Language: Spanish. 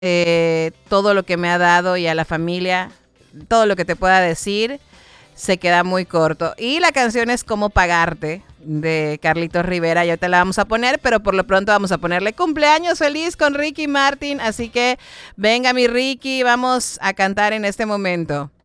todo lo que me ha dado y a la familia, todo lo que te pueda decir, se queda muy corto. Y la canción es Cómo Pagarte, de Carlitos Rivera. Ya te la vamos a poner, pero por lo pronto vamos a ponerle Cumpleaños Feliz con Ricky Martin. Así que venga mi Ricky, vamos a cantar en este momento.